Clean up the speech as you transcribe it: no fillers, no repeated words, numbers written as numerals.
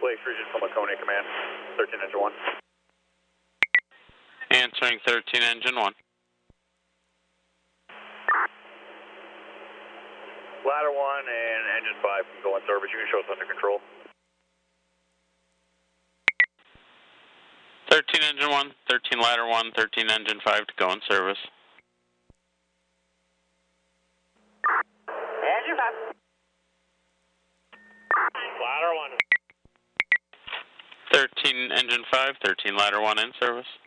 Lakes Region from Laconia Command, 13 Engine 1. Answering 13 Engine 1. Ladder 1 and Engine 5 can go in service. You can show us under control. 13 Engine 1, 13 Ladder 1, 13 Engine 5 to go in service. Engine 5. Ladder 1. 13 Engine 5, 13 Ladder 1 in service.